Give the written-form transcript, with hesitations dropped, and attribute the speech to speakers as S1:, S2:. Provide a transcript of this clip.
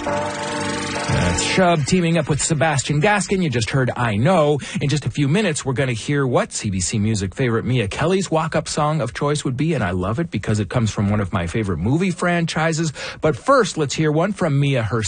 S1: That's Shub teaming up with Sebastian Gaskin. You just heard I Know. In just a few minutes, we're going to hear what CBC Music favorite Mia Kelly's walk-up song of choice would be, and I love it because it comes from one of my favorite movie franchises. But first, let's hear one from Mia herself.